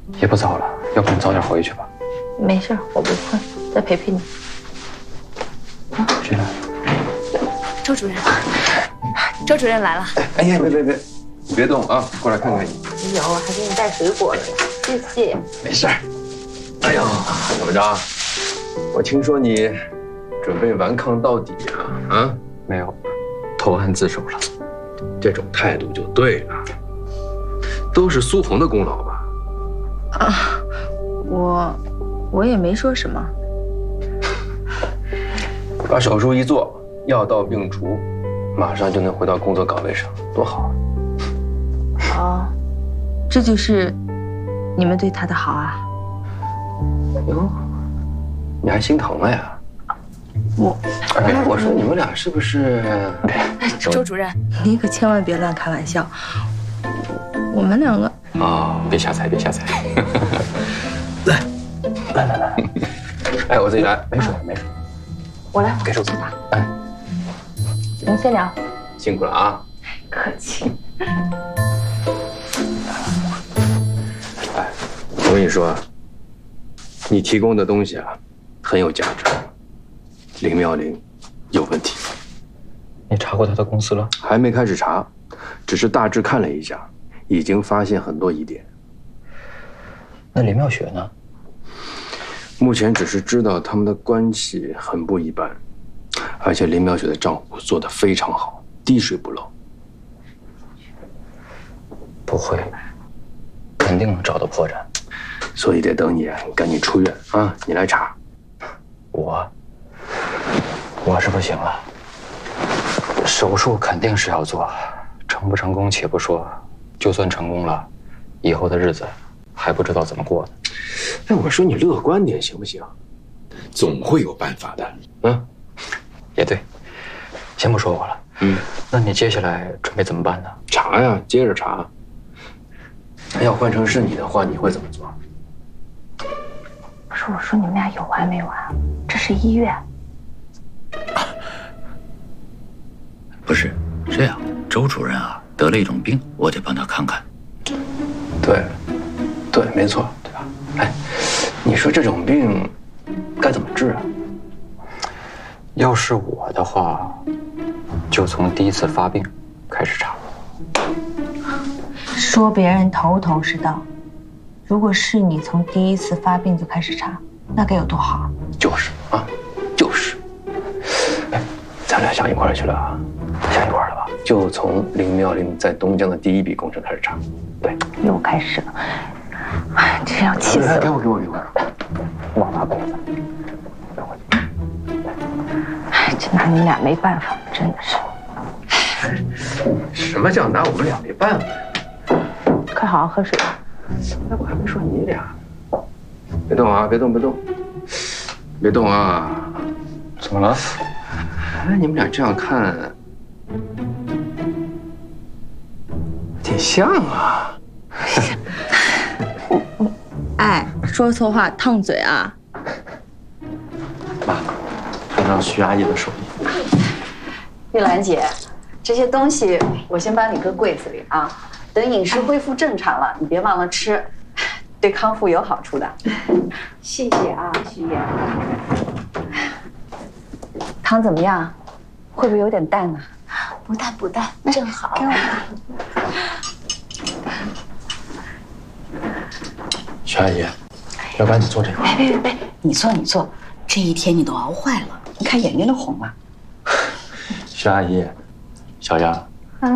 也不早了，要不你早点回去吧。 没事，我不困，再陪陪你。 谁来？ 周主任，周主任来了。 哎呀，别，你别动啊，过来看看你。 有，还给你带水果了，谢谢。 没事儿。哎呀，怎么着？我听说你准备顽抗到底啊？啊？ 没有，投案自首了。 这种态度就对了。都是苏红的功劳吧？ 啊，我也没说什么。 把手术一做，药到病除，马上就能回到工作岗位上，多好啊！ 哦，这就是你们对他的好啊？ 哟，你还心疼了呀？我说你们俩是不是？ 周主任， 你可千万别乱开玩笑。我们两个啊，别瞎猜，别瞎猜。 来，哎，我自己来，没事。 我来， 给手机。 哎， 您先聊。 辛苦了啊！ 客气。 哎，我跟你说，你提供的东西啊，很有价值。林妙玲有问题。 你查过他的公司了？ 还没开始查，只是大致看了一下，已经发现很多疑点。 那林妙雪呢？ 目前只是知道他们的关系很不一般，而且林妙雪的账户做得非常好，滴水不漏。 不会，肯定能找到破绽。 所以得等你赶紧出院啊，你来查。 我是不行了，手术肯定是要做，成不成功且不说，就算成功了，以后的日子还不知道怎么过呢。 哎，我说你乐观点行不行？总会有办法的。嗯， 也对，先不说我了。那你接下来准备怎么办呢？ 查呀，接着查。要换成是你的话，你会怎么做？ 不是我说你们俩有完没完？这是医院。 不是这样，周主任啊得了一种病，我得帮他看看。 对，没错，对吧？哎，你说这种病该怎么治啊？ 要是我的话，就从第一次发病开始查。 说别人头是道，如果是你从第一次发病就开始查，那该有多好？ 就是啊，就是。哎，咱俩想一块儿去了啊？想一块儿了吧？就从林妙玲在东江的第一笔工程开始查。对， 又开始了。哎，真要气死了！ 给我！ 我拿被子。 哎，这拿你们俩没办法，真的是。 什么叫拿我们俩没办法？ 快好好喝水。 那我还没说你俩。别动啊！别动啊！ 怎么了？ 哎，你们俩这样看，挺像啊。 哎，说错话烫嘴啊！ 妈，看上徐阿姨的手艺。 玉兰姐，这些东西我先帮你搁柜子里啊，等饮食恢复正常了，你别忘了吃，对康复有好处的。谢谢啊，徐爷。汤怎么样？会不会有点淡呢？ 不淡，正好。 给我徐阿姨，要不然你坐这块。 别，你坐，这一天你都熬坏了，你看眼睛都红了。 徐阿姨，小杨，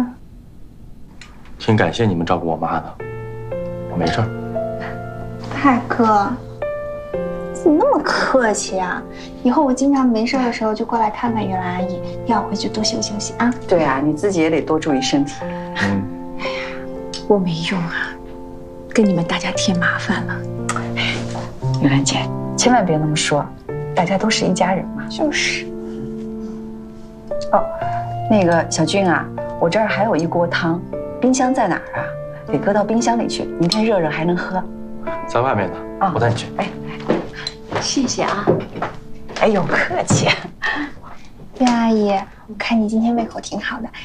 挺感谢你们照顾我妈的，我没事儿。 泰哥，怎么那么客气啊？以后我经常没事的时候就过来看看袁阿姨，你要回去多休息啊。 对啊，你自己也得多注意身体。 我没用啊，跟你们大家添麻烦了。 玉兰姐，千万别那么说，大家都是一家人嘛。 就是。 哦，那个小俊啊，我这儿还有一锅汤，冰箱在哪儿啊？得搁到冰箱里去，明天热热还能喝。 在外面呢，我带你去。 哎， 谢谢啊。 哎呦，客气。 袁阿姨，我看你今天胃口挺好的，